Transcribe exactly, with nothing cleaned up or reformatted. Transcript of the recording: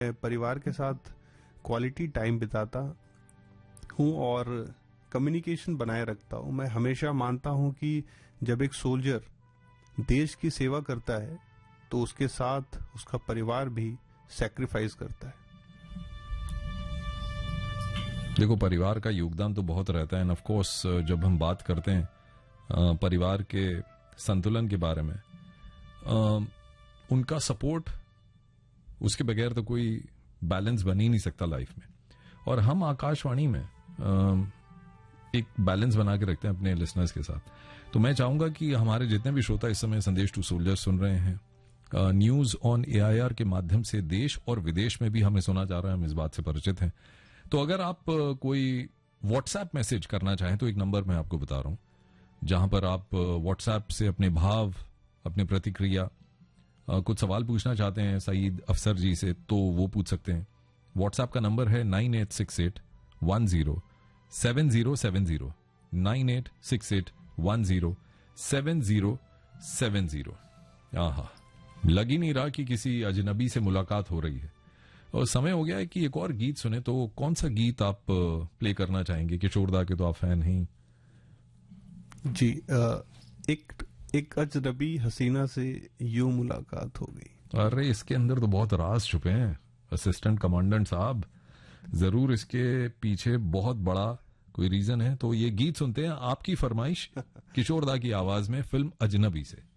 परिवार के साथ क्वालिटी टाइम बिताता हूँ और कम्युनिकेशन बनाए रखता हूँ। मैं हमेशा मानता हूँ कि जब एक सोल्जर देश की सेवा करता है तो उसके साथ उसका परिवार भी सैक्रिफाइस करता है। देखो, परिवार का योगदान तो बहुत रहता है, एंड ऑफ कोर्स जब हम बात करते हैं परिवार के संतुलन के बारे में, उनका सपोर्ट, उसके बगैर तो कोई बैलेंस बन ही नहीं सकता लाइफ में। और हम आकाशवाणी में एक बैलेंस बना के रखते हैं अपने लिसनर्स के साथ। तो मैं चाहूंगा कि हमारे जितने भी श्रोता इस समय संदेश टू सोल्जर्स सुन रहे हैं, न्यूज ऑन एआईआर के माध्यम से देश और विदेश में भी हमें सुना जा रहा है, हम इस बात से परिचित हैं। तो अगर आप कोई व्हाट्सएप मैसेज करना चाहें तो एक नंबर मैं आपको बता रहा हूं, जहां पर आप व्हाट्सएप से अपने भाव, अपनी प्रतिक्रिया, कुछ सवाल पूछना चाहते हैं सईद अफसर जी से तो वो पूछ सकते हैं। व्हाट्सएप का नंबर है nine eight six eight one zero seven zero seven zero, nine eight six eight one zero seven zero seven zero. आहा, लग ही नहीं रहा कि किसी अजनबी से मुलाकात हो रही है। और समय हो गया है कि एक और गीत सुने। तो कौन सा गीत आप प्ले करना चाहेंगे? किशोर दा के तो आप फैन हैं जी। एक एक अजनबी हसीना से यूं मुलाकात हो गई। अरे, इसके अंदर तो बहुत राज छुपे हैं असिस्टेंट कमांडेंट साहब। जरूर इसके पीछे बहुत बड़ा कोई रीजन है। तो ये गीत सुनते हैं, आपकी फरमाइश किशोर दा की आवाज में, फिल्म अजनबी से।